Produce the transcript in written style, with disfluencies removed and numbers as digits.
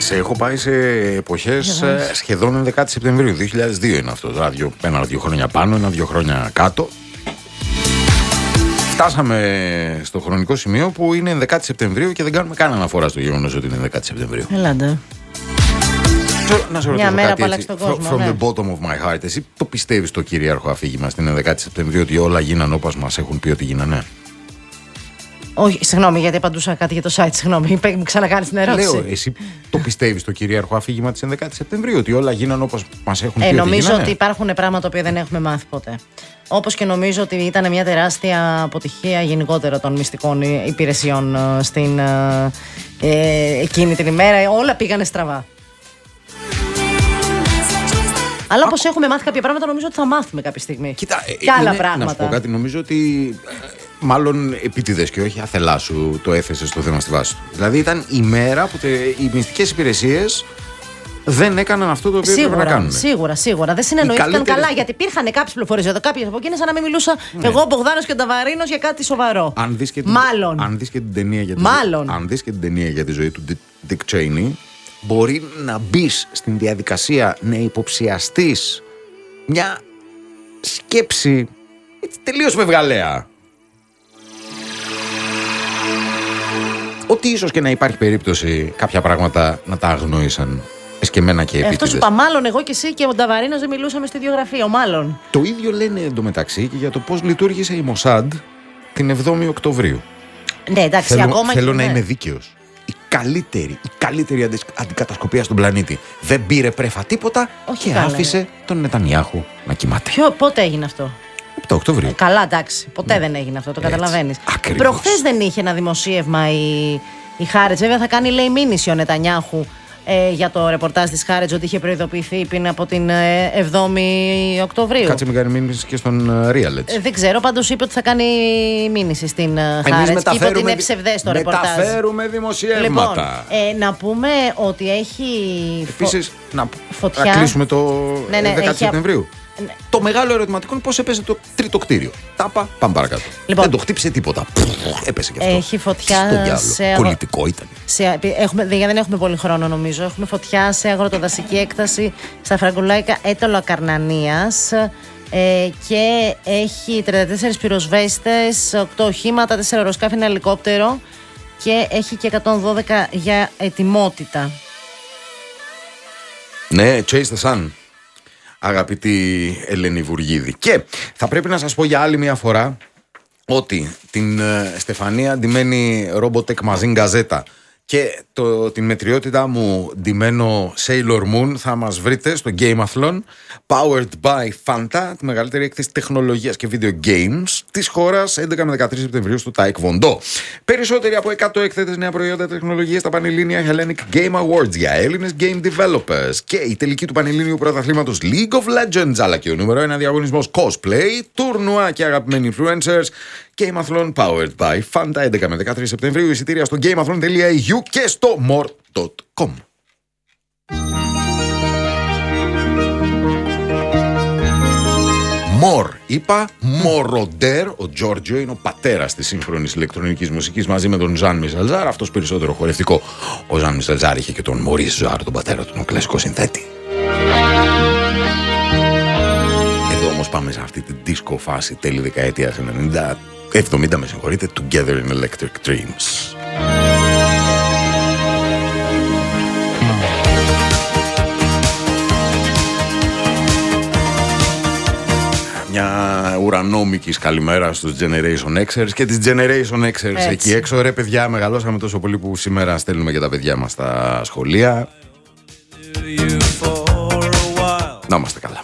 Σε έχω πάει σε εποχές σχεδόν 11 Σεπτεμβρίου. 2002 είναι αυτό. Δηλαδή, ένα-δύο χρόνια πάνω, ένα-δύο χρόνια κάτω. Φτάσαμε στο χρονικό σημείο που είναι 11 Σεπτεμβρίου και δεν κάνουμε καν αναφορά στο γεγονός ότι είναι 11 Σεπτεμβρίου. Ελάτε. Να σε ρωτήσω κάτι έτσι, from the bottom of my heart. Εσύ το πιστεύεις το κυρίαρχο αφήγημα στην 11 Σεπτεμβρίου ότι όλα γίνανε όπως μας έχουν πει ότι γίνανε? Όχι, συγγνώμη, γιατί απαντούσα κάτι για το site. Συγγνώμη, μου ξανακάνεις την ερώτηση. Λέω, εσύ το πιστεύεις το κυρίαρχο αφήγημα της 11 Σεπτεμβρίου ότι όλα γίνανε όπως μας έχουν πει ότι γίνανε? Νομίζω ότι υπάρχουν πράγματα που δεν έχουμε μάθει ποτέ. Όπως και νομίζω ότι ήταν μια τεράστια αποτυχία γενικότερα των μυστικών υπηρεσιών στην εκείνη την ημέρα. Όλα πήγανε στραβά. Αλλά όπως έχουμε μάθει κάποια πράγματα, νομίζω ότι θα μάθουμε κάποια στιγμή. Κοίτα, και άλλα πράγματα. Να σου πω κάτι, νομίζω ότι μάλλον επίτηδες και όχι αθελά σου το έθεσε στο θέμα στη βάση του. Δηλαδή ήταν η μέρα που οι μυστικές υπηρεσίες δεν έκαναν αυτό το οποίο έπρεπε να κάνουν. Σίγουρα. Δεν συνεννοήθηκαν καλά, γιατί υπήρχαν κάποιες πληροφορίες εδώ, κάποιες από εκείνες, σαν να μην μιλούσα εγώ, ο Μπογδάνος και ο Νταβαρίνος για κάτι σοβαρό. Αν δεις και την ταινία για τη ζωή του Dick Cheney, μπορεί να μπεις στην διαδικασία να υποψιαστείς μια σκέψη έτσι, τελείως φευγαλαία. Ότι ίσως και να υπάρχει περίπτωση κάποια πράγματα να τα αγνόησαν εσκεμμένα και επίτηδες. Αυτό σου είπα, μάλλον εγώ και εσύ και ο Νταβαρίνος δεν μιλούσαμε στο ίδιο γραφείο, μάλλον. Το ίδιο λένε εντωμεταξύ και για το πώς λειτουργήσε η Μοσάντ την 7η Οκτωβρίου. Ναι, εντάξει, ακόμα θέλω να είμαι δίκαιος. Η καλύτερη αντικατασκοπία στον πλανήτη δεν πήρε πρέφα τίποτα και άφησε τον Νετανιάχου να κοιμάται. Πότε έγινε αυτό? 7 Οκτωβρίου. Καλά, εντάξει. Ποτέ δεν έγινε αυτό, το καταλαβαίνεις. Προχθές δεν είχε ένα δημοσίευμα η Χάρετς. Βέβαια θα κάνει, λέει, μήνυση ο Νετανιάχου για το ρεπορτάζ της Χάρετς ότι είχε προειδοποιηθεί πριν από την 7η Οκτωβρίου. Κάτσε, μην κάνει μήνυση και στον Realets. Δεν ξέρω, πάντως είπε ότι θα κάνει μήνυση στην Χάρετς και είπε ότι είναι ψευδές το ρεπορτάζ. Μεταφέρουμε δημοσιεύματα. Λοιπόν, να πούμε ότι έχει επίσης, φωτιά. Να κλείσουμε το 10 Σεπτεμβρίου. Ναι. Το μεγάλο ερωτηματικό είναι πώς έπεσε το τρίτο κτίριο. Τάπα, πάμε παρακάτω. Λοιπόν, δεν το χτύπησε τίποτα. Έπεσε και αυτό. Έχει φωτιά πολιτικό ήταν. Δεν έχουμε πολύ χρόνο, νομίζω. Έχουμε φωτιά σε αγροτοδασική έκταση στα Φραγκουλάικα Έτολο Ακαρνανίας και έχει 34 πυροσβέστες, 8 οχήματα, 4 αεροσκάφη, ένα ελικόπτερο και έχει και 112 για ετοιμότητα. Ναι, chase the sun, αγαπητή Ελένη Βουργίδη. Και θα πρέπει να σας πω για άλλη μια φορά ότι την Στεφανία ντυμένη Robotech μαζί γκαζέτα και την μετριότητά μου ντυμένο Sailor Moon θα μας βρείτε στο Gameathlon powered by Fanta, τη μεγαλύτερη έκθεση τεχνολογίας και video games της χώρας, 11 με 13 Σεπτεμβρίου στο Taekwondo. Περισσότεροι από 100 έκθετες νέα προϊόντα τεχνολογίας στα Πανελλήνια Hellenic Game Awards για Έλληνες game developers και η τελική του Πανελλήνιου Πρωταθλήματος League of Legends, αλλά και ο νούμερο 1 διαγωνισμός cosplay, τουρνουά και αγαπημένοι influencers. Gameathlon powered by Fanta, 11 με 13 Σεπτεμβρίου. Εισιτήρια στο gameathlon.eu και στο more.com. More, είπα Μοροντέρ. Ο Τζόρτζιο είναι ο πατέρας της σύγχρονης ηλεκτρονικής μουσικής μαζί με τον Ζαν Μισελζάρ. Αυτός περισσότερο χορευτικό. Ο Ζαν Μισελζάρ είχε και τον Μωρίς Ζάρ, τον πατέρα του, τον κλασικό συνθέτη. Εδώ όμως πάμε σε αυτή την disco φάση τέλη δεκαετίας 70, με συγχωρείτε, Together in Electric Dreams. Μια ουρανόμικης καλημέρα στους Generation Xers και τις Generation Xers εκεί έξω. Ρε παιδιά, μεγαλώσαμε τόσο πολύ που σήμερα στέλνουμε και τα παιδιά μας στα σχολεία. Να είμαστε καλά.